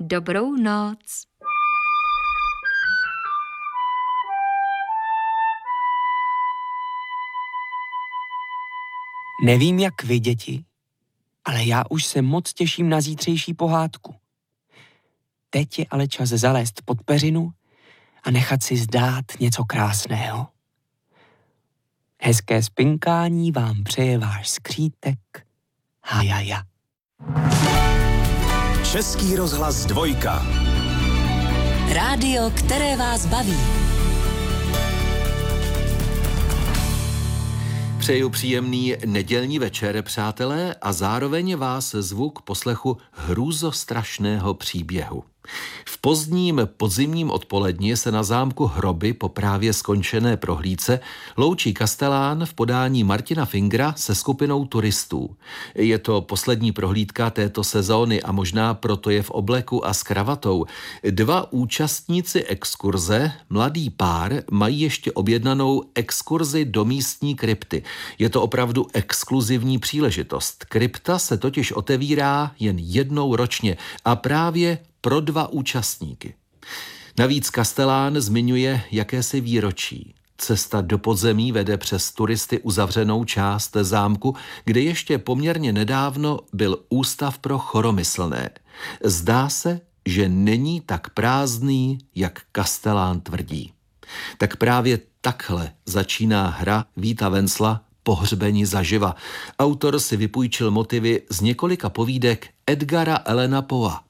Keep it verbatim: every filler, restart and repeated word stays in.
dobrou noc. Nevím, jak vy, děti, ale já už se moc těším na zítřejší pohádku. Teď je ale čas zalézt pod peřinu a nechat si zdát něco krásného. Hezké spinkání vám přeje váš skřítek Hajaja. Český rozhlas dvojka. Rádio, které vás baví. Přeju příjemný nedělní večer, přátelé, a zároveň vás zvu k poslechu hrůzostrašného příběhu. V pozdním podzimním odpoledni se na zámku Hroby po právě skončené prohlídce loučí kastelán v podání Martina Fingera se skupinou turistů. Je to poslední prohlídka této sezóny a možná proto je v obleku a s kravatou. Dva účastníci exkurze, mladý pár, mají ještě objednanou exkurzi do místní krypty. Je to opravdu exkluzivní příležitost. Krypta se totiž otevírá jen jednou ročně a právě pro dva účastníky. Navíc kastelán zmiňuje jakési výročí. Cesta do podzemí vede přes turisty uzavřenou část zámku, kde ještě poměrně nedávno byl ústav pro choromyslné. Zdá se, že není tak prázdný, jak kastelán tvrdí. Tak právě takhle začíná hra Víta Vencla Pohřbeni zaživa. Autor si vypůjčil motivy z několika povídek Edgara Allena Poea.